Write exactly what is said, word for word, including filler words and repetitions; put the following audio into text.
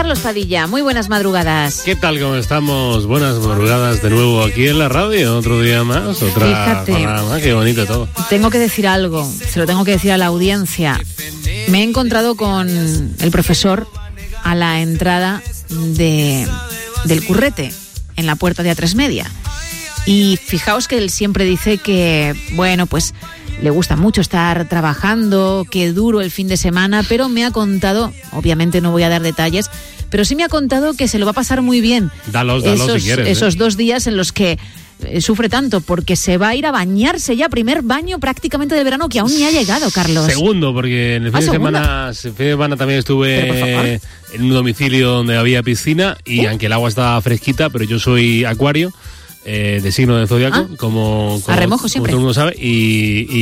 Carlos Padilla, muy buenas madrugadas. ¿Qué tal? ¿Cómo estamos? Buenas madrugadas de nuevo aquí en la radio. Otro día más, otra Fíjate, jornada. Qué bonito todo. Tengo que decir algo, se lo tengo que decir a la audiencia. Me he encontrado con el profesor a la entrada de, del Currete, en la puerta de A tres Media. Y fijaos que él siempre dice que, bueno, pues le gusta mucho estar trabajando, que duro el fin de semana, pero me ha contado, obviamente no voy a dar detalles, pero sí me ha contado que se lo va a pasar muy bien. Dalos, dalos esos, si quieres. Esos ¿eh? dos días en los que eh, sufre tanto, porque se va a ir a bañarse ya, primer baño prácticamente del verano que aún ni ha llegado, Carlos. Segundo, porque en el fin, ¿Ah, de, segunda? semana, el fin de semana también estuve en un domicilio donde había piscina y ¿Eh? aunque el agua estaba fresquita, pero yo soy acuario, eh, de signo de zodiaco, ¿Ah? como, como, A remojo como siempre. todo el mundo sabe, y, y